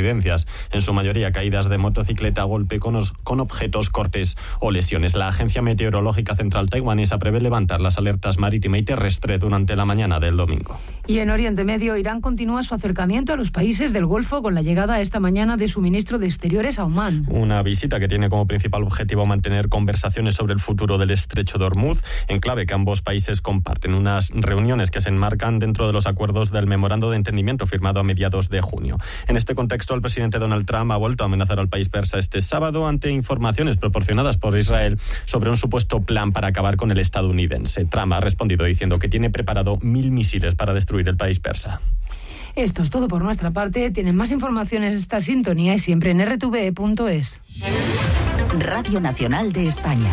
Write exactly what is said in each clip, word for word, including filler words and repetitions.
incidencias, en su mayoría caídas de motocicleta, golpe con, os, con objetos, cortes o lesiones. La Agencia Meteorológica Central taiwanesa prevé levantar las alertas marítima y terrestre durante la mañana del domingo. Y en Oriente Medio, Irán continúa su acercamiento a los países del Golfo con la llegada esta mañana de su ministro de Exteriores a Omán. Una visita que tiene como principal objetivo mantener conversaciones sobre el futuro del estrecho de Hormuz, enclave que ambos países comparten. Unas reuniones que se enmarcan dentro de los acuerdos del memorando de entendimiento firmado a mediados de junio. En este contexto, el presidente Donald Trump ha vuelto a amenazar al país persa este sábado ante informaciones proporcionadas por Israel sobre un supuesto plan para acabar con el estadounidense. Trump ha respondido diciendo que tiene preparado mil misiles para destruir el país persa. Esto es todo por nuestra parte. Tienen más información en esta sintonía y siempre en erre te ve punto es. Radio Nacional de España.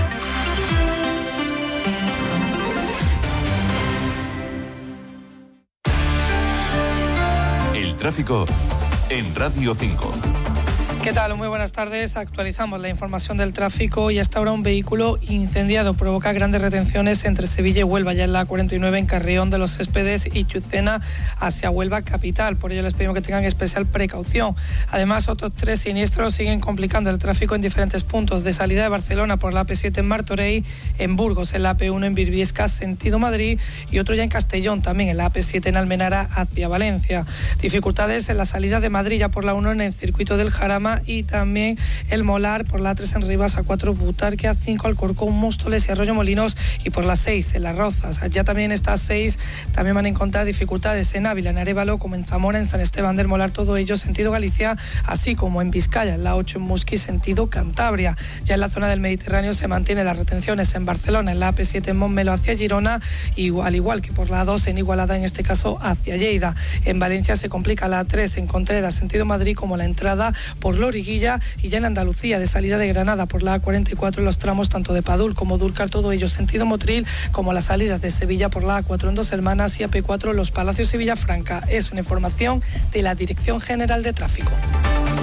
El tráfico en Radio cinco. ¿Qué tal? Muy buenas tardes. Actualizamos la información del tráfico y hasta ahora un vehículo incendiado provoca grandes retenciones entre Sevilla y Huelva, ya en la A cuarenta y nueve en Carrión de los Céspedes y Chucena hacia Huelva capital. Por ello les pedimos que tengan especial precaución. Además, otros tres siniestros siguen complicando el tráfico en diferentes puntos de salida de Barcelona por la A P siete en Martorell, en Burgos, en la A P uno en Birbiesca, sentido Madrid, y otro ya en Castellón, también en la A P siete en Almenara hacia Valencia. Dificultades en la salida de Madrid ya por la uno en el circuito del Jarama y también el Molar por la A tres en Rivas, A cuatro Butarque, A cinco Alcorcón, Móstoles y Arroyo Molinos, y por la seis en Las Rozas. Ya también está seis, también van a encontrar dificultades en Ávila, en Arévalo, como en Zamora, en San Esteban del Molar, todo ello sentido Galicia, así como en Vizcaya, en la ocho en Musqui, sentido Cantabria. Ya en la zona del Mediterráneo se mantienen las retenciones en Barcelona, en la A P siete en Montmeló hacia Girona, y al igual que por la A dos en Igualada, en este caso hacia Lleida. En Valencia se complica la A tres en Contreras, sentido Madrid, como la entrada por Loriguilla, y ya en Andalucía, de salida de Granada por la A cuarenta y cuatro en los tramos tanto de Padul como Dúrcal, todo ello sentido Motril, como las salidas de Sevilla por la A cuatro en Dos Hermanas y A P cuatro Los Palacios y Villafranca. Es una información de la Dirección General de Tráfico.